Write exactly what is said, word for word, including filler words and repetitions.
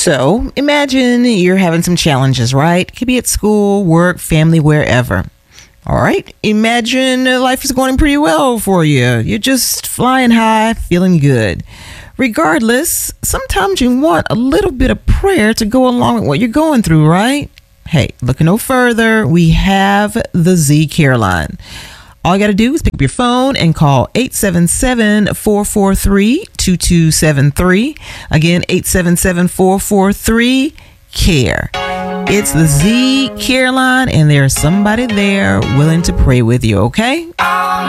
So imagine you're having some challenges, right? It could be at school, work, family, wherever. All right. Imagine life is going pretty well for you. You're just flying high, feeling good. Regardless, sometimes you want a little bit of prayer to go along with what you're going through, right? Hey, look no further. We have the Z Care Line. All you got to do is pick up your phone and call eight seven seven, four four three, two two seven three. Again, eight seven seven, four four three, CARE. It's the Z Care Line, and there's somebody there willing to pray with you, okay?